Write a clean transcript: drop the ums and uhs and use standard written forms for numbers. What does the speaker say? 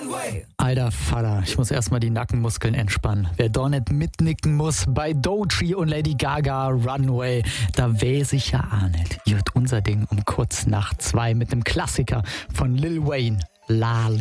Alter Vater, ich muss erstmal die Nackenmuskeln entspannen. Wer da nicht mitnicken muss, bei Doechii und Lady Gaga Runway, da weiß ich ja auch nicht. Wird unser Ding um kurz nach 2 mit einem Klassiker von Lil Wayne, La